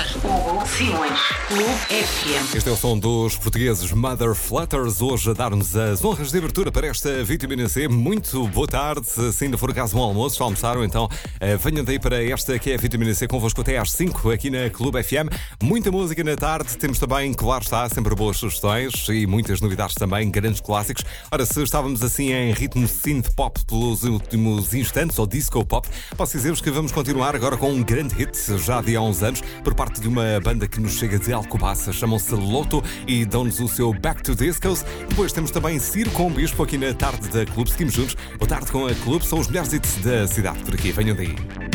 Hugo Simões, Clube FM. Este é o som dos portugueses Mother Flutters, hoje a dar-nos as honras de abertura para esta vitamina C. Muito boa tarde, se ainda for o caso do almoço, já almoçaram, então venham daí para esta que é a vitamina C convosco até às 5 aqui na Clube FM. Muita música na tarde, temos também, claro está, sempre boas sugestões e muitas novidades também, grandes clássicos. Ora, se estávamos assim em ritmo synth pop pelos últimos instantes, ou disco pop, posso dizer-vos que vamos continuar agora com um grande hit, já de há uns anos, por parte de uma banda que nos chega de Alcobaça, chamam-se Loto e dão-nos o seu Back to Discos. Depois temos também Ciro com Bispo aqui na tarde da Clube. Seguimos juntos. Boa tarde com a Clube, são os melhores hits da cidade por aqui. Venham daí.